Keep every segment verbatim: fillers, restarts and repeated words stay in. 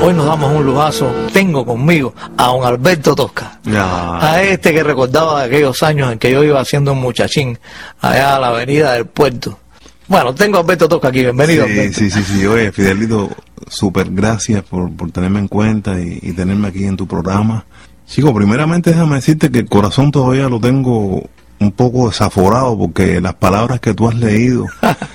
Hoy nos damos un lujazo. Tengo conmigo a don Alberto Tosca. Ya. A este que recordaba de aquellos años en que yo iba haciendo un muchachín allá a la avenida del Puerto. Bueno, tengo a Alberto Tosca aquí. Bienvenido, Sí, Alberto. sí, sí, sí. Oye, Fidelito, súper gracias por, por tenerme en cuenta y, y tenerme aquí en tu programa. Chico, primeramente déjame decirte que el corazón todavía lo tengo un poco desaforado porque las palabras que tú has leído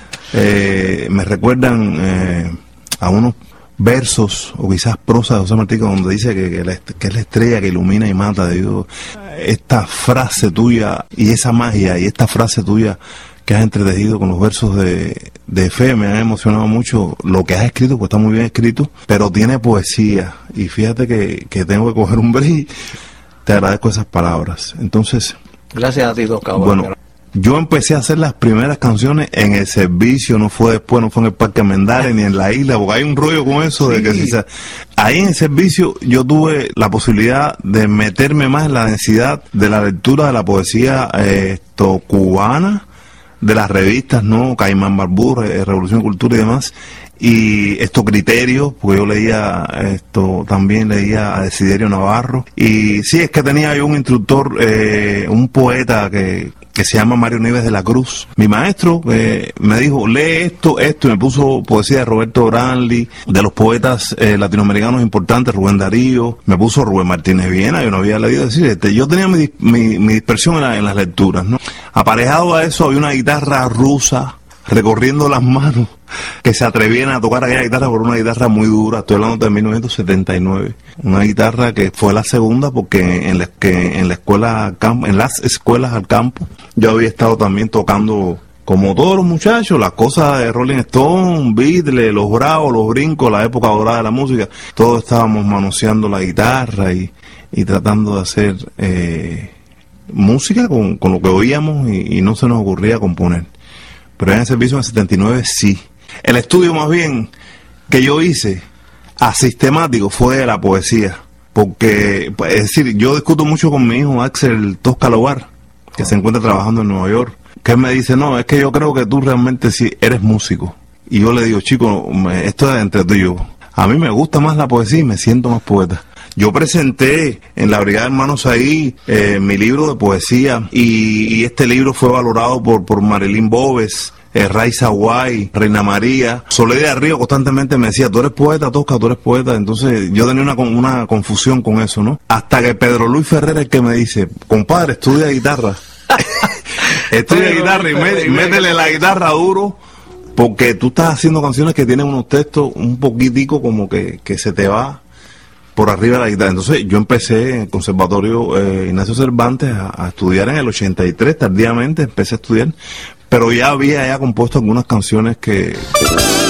eh, me recuerdan eh, a unos versos o quizás prosa de José Martí, donde dice que, que, la, que es la estrella que ilumina y mata. Digo, esta frase tuya y esa magia y esta frase tuya que has entretejido con los versos de, de fe me han emocionado mucho. Lo que has escrito, pues está muy bien escrito, pero tiene poesía y fíjate que, que tengo que coger un break. Te agradezco esas palabras. Entonces, gracias a ti, Tosca. bueno, yo empecé a hacer las primeras canciones en el servicio, no fue después, no fue en el Parque Mendares ni en la isla, porque hay un rollo con eso de que si se... Ahí en el servicio yo tuve la posibilidad de meterme más en la densidad de la lectura de la poesía eh, esto, cubana, de las revistas, ¿no? Caimán Barbudo, eh, Revolución y Cultura y demás, y estos criterios, porque yo leía esto, también leía a Desiderio Navarro, y sí, es que tenía yo un instructor, eh, un poeta que, que se llama Mario Nieves de la Cruz. Mi maestro eh, me dijo, lee esto, esto, y me puso poesía de Roberto Branly, de los poetas eh, latinoamericanos importantes, Rubén Darío, me puso Rubén Martínez Viena, yo no había leído decir, este, yo tenía mi, mi, mi dispersión en, la, en las lecturas, ¿no? Aparejado a eso había una guitarra rusa recorriendo las manos que se atrevían a tocar aquella guitarra por una guitarra muy dura. Estoy hablando de mil novecientos setenta y nueve, una guitarra que fue la segunda porque en la, que en la escuela en las escuelas al campo yo había estado también tocando como todos los muchachos las cosas de Rolling Stone, Beatles, los Bravos, los Brincos, la época dorada de la música. Todos estábamos manoseando la guitarra y, y tratando de hacer eh, música con, con lo que oíamos y, y no se nos ocurría componer. Pero en el servicio en el setenta y nueve sí. El estudio más bien que yo hice a sistemático fue de la poesía. Porque, es decir, yo discuto mucho con mi hijo Axel Tosca Lobar, que se encuentra trabajando en Nueva York, que él me dice, no, es que yo creo que tú realmente sí eres músico. Y yo le digo, chico, esto es entre tú y yo. A mí me gusta más la poesía y me siento más poeta. Yo presenté en la Brigada de Hermanos ahí eh, mi libro de poesía y, y este libro fue valorado por, por Marilyn Bobes, eh, Raiza Guay, Reina María. Soledad Río constantemente me decía, tú eres poeta, Tosca, tú eres poeta. Entonces yo tenía una, una confusión con eso, ¿no? Hasta que Pedro Luis Ferrer es que me dice, compadre, estudia guitarra. Estudia guitarra y, mé, y métele la guitarra duro, porque tú estás haciendo canciones que tienen unos textos un poquitico como que, que se te va por arriba de la guitarra. Entonces yo empecé en el Conservatorio eh, Ignacio Cervantes a, a estudiar en el ochenta y tres, tardíamente empecé a estudiar, pero ya había ya compuesto algunas canciones que...